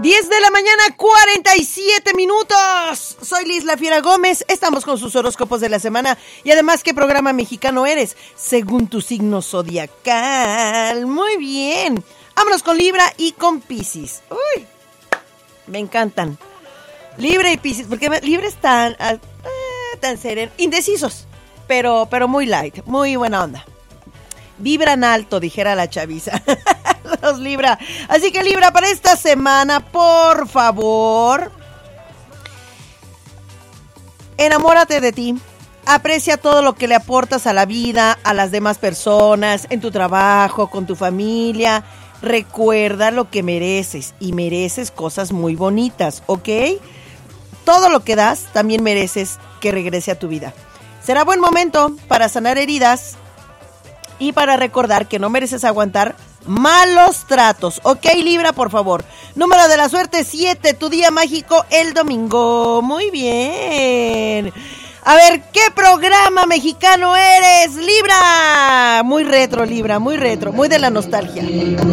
10 de la mañana, 47 minutos. Soy Liz La Fiera Gómez. Estamos con sus horóscopos de la semana. Y además, ¿qué programa mexicano eres? Según tu signo zodiacal. Muy bien. Vámonos con Libra y con Piscis. Uy, me encantan. Libra y Piscis, porque Libra están tan sereno, indecisos, pero muy light, muy buena onda. Vibran alto, dijera la chaviza. Los Libra. Así que Libra, para esta semana, por favor, enamórate de ti. Aprecia todo lo que le aportas a la vida, a las demás personas, en tu trabajo, con tu familia. Recuerda lo que mereces y mereces cosas muy bonitas, ¿ok? Todo lo que das también mereces que regrese a tu vida. Será buen momento para sanar heridas y para recordar que no mereces aguantar malos tratos. Ok, Libra, por favor. Número de la suerte 7, tu día mágico el domingo. Muy bien. A ver, ¿qué programa mexicano eres, Libra? Muy retro, Libra, muy retro, muy de la nostalgia.